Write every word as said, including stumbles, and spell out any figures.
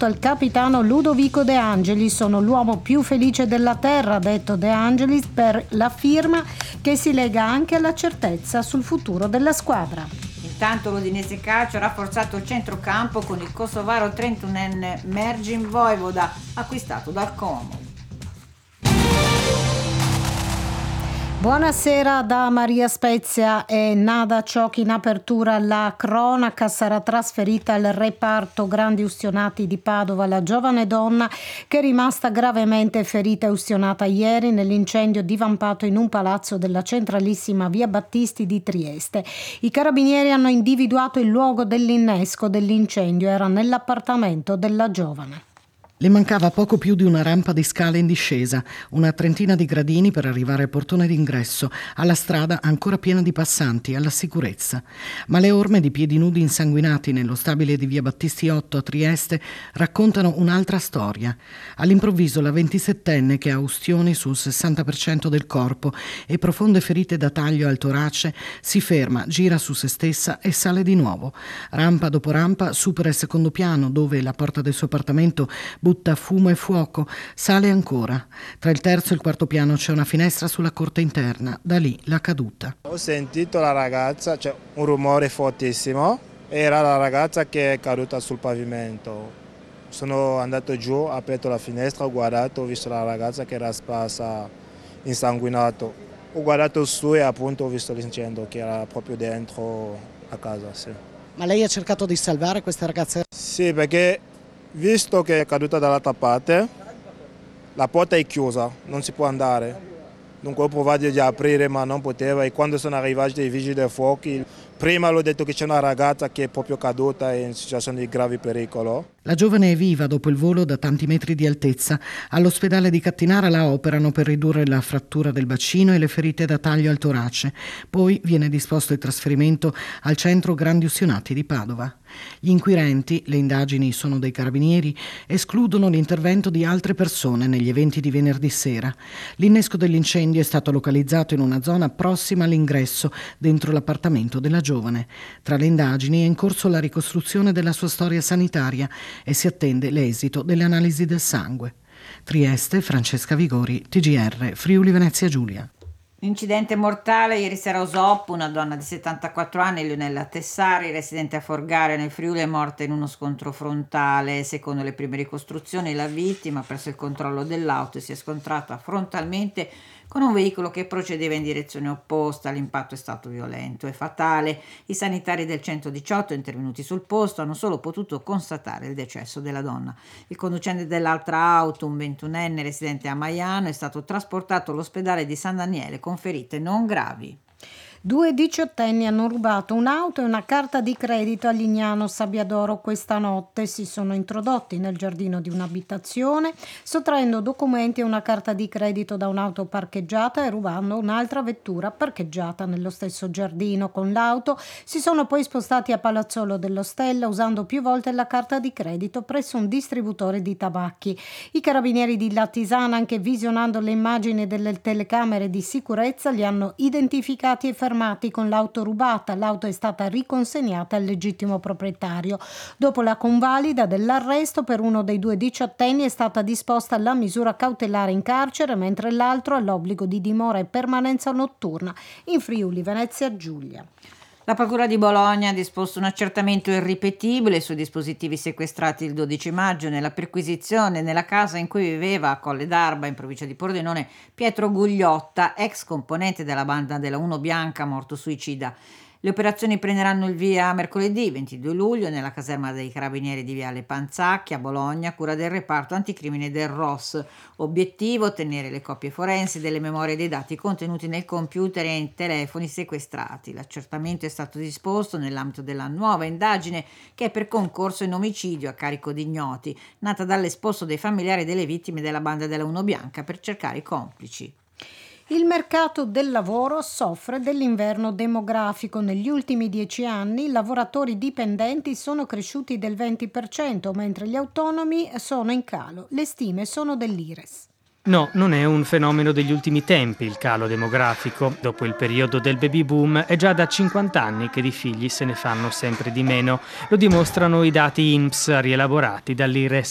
dato al capitano Ludovico De Angelis. Sono l'uomo più felice della terra, ha detto De Angelis, per la firma che si lega anche alla certezza sul futuro della squadra. Intanto l'Udinese Calcio ha rafforzato il centrocampo con il kosovaro trentunenne Mergin Vojvoda, acquistato dal Como. Buonasera da Maria Spezia e Nada Ciocchi. In apertura la cronaca: sarà trasferita al reparto grandi ustionati di Padova la giovane donna che è rimasta gravemente ferita e ustionata ieri nell'incendio divampato in un palazzo della centralissima via Battisti di Trieste. I carabinieri hanno individuato il luogo dell'innesco dell'incendio, era nell'appartamento della giovane. Le mancava poco più di una rampa di scale in discesa, una trentina di gradini per arrivare al portone d'ingresso, alla strada ancora piena di passanti, alla sicurezza. Ma le orme di piedi nudi insanguinati nello stabile di via Battisti otto a Trieste raccontano un'altra storia. All'improvviso la ventisettenne, che ha ustioni sul sessanta per cento del corpo e profonde ferite da taglio al torace, si ferma, gira su se stessa e sale di nuovo. Rampa dopo rampa supera il secondo piano, dove la porta del suo appartamento butta fumo e fuoco, sale ancora. Tra il terzo e il quarto piano c'è una finestra sulla corte interna, da lì la caduta. Ho sentito la ragazza, cioè un rumore fortissimo, era la ragazza che è caduta sul pavimento. Sono andato giù, ho aperto la finestra, ho guardato, ho visto la ragazza che era sparsa, insanguinato. Ho guardato su e appunto ho visto l'incendio che era proprio dentro la casa. Sì. Ma lei ha cercato di salvare queste ragazze? Sì, perché visto che è caduta dall'altra parte, la porta è chiusa, non si può andare. Dunque ho provato di aprire ma non poteva, e quando sono arrivati i vigili del fuoco, prima l'ho detto che c'è una ragazza che è proprio caduta e in situazione di grave pericolo. La giovane è viva dopo il volo da tanti metri di altezza. All'ospedale di Cattinara la operano per ridurre la frattura del bacino e le ferite da taglio al torace. Poi viene disposto il trasferimento al centro grandi ustionati di Padova. Gli inquirenti, le indagini sono dei carabinieri, escludono l'intervento di altre persone negli eventi di venerdì sera. L'innesco dell'incendio è stato localizzato in una zona prossima all'ingresso, dentro l'appartamento della giovane. Tra le indagini è in corso la ricostruzione della sua storia sanitaria e si attende l'esito delle analisi del sangue. Trieste, Francesca Vigori, T G R, Friuli Venezia Giulia. Incidente mortale ieri sera a Osoppo, una donna di settantaquattro anni, Leonella Tessari, residente a Forgare nel Friuli, è morta in uno scontro frontale. Secondo le prime ricostruzioni la vittima ha perso il controllo dell'auto e si è scontrata frontalmente con un veicolo che procedeva in direzione opposta. L'impatto è stato violento e fatale. I sanitari del centodiciotto intervenuti sul posto hanno solo potuto constatare il decesso della donna. Il conducente dell'altra auto, un ventunenne residente a Maiano, è stato trasportato all'ospedale di San Daniele con ferite non gravi. Due diciottenni hanno rubato un'auto e una carta di credito a Lignano Sabbiadoro questa notte. Si sono introdotti nel giardino di un'abitazione, sottraendo documenti e una carta di credito da un'auto parcheggiata e rubando un'altra vettura parcheggiata nello stesso giardino. Con l'auto si sono poi spostati a Palazzolo dello Stella usando più volte la carta di credito presso un distributore di tabacchi. I carabinieri di Latisana, anche visionando le immagini delle telecamere di sicurezza, li hanno identificati e fermati con l'auto rubata. L'auto è stata riconsegnata al legittimo proprietario. Dopo la convalida dell'arresto per uno dei due diciottenni è stata disposta la misura cautelare in carcere, mentre l'altro ha l'obbligo di dimora e permanenza notturna in Friuli Venezia Giulia. La Procura di Bologna ha disposto un accertamento irripetibile sui dispositivi sequestrati il dodici maggio nella perquisizione nella casa in cui viveva a Colle d'Arba, in provincia di Pordenone, Pietro Gugliotta, ex componente della banda della Uno Bianca, morto suicida. Le operazioni prenderanno il via mercoledì ventidue luglio nella caserma dei Carabinieri di Viale Panzacchi a Bologna, a cura del reparto anticrimine del R O S. Obiettivo: ottenere le copie forensi delle memorie dei dati contenuti nel computer e in telefoni sequestrati. L'accertamento è stato disposto nell'ambito della nuova indagine che è per concorso in omicidio a carico di ignoti, nata dall'esposto dei familiari delle vittime della banda della Uno Bianca per cercare i complici. Il mercato del lavoro soffre dell'inverno demografico. Negli ultimi dieci anni i lavoratori dipendenti sono cresciuti del venti per cento, mentre gli autonomi sono in calo. Le stime sono dell'I R E S. No, non è un fenomeno degli ultimi tempi il calo demografico. Dopo il periodo del baby boom è già da cinquanta anni che di figli se ne fanno sempre di meno. Lo dimostrano i dati I N P S rielaborati dall'I R E S.